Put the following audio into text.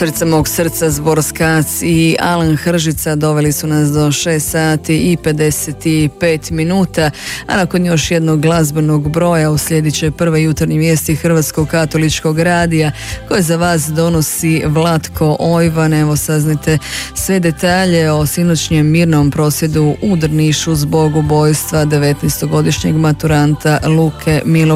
Srce mog srca, Zbor Skac i Alan Hržica doveli su nas do 6 sati i 55 minuta, a nakon još jednog glazbenog broja uslijedit će prve jutarnje vijesti Hrvatskog katoličkog radija koje za vas donosi Vlatko Ojvan. Evo, saznajte sve detalje o sinoćnjem mirnom prosvjedu u Drnišu zbog ubojstva 19-godišnjeg maturanta Luke Milovića.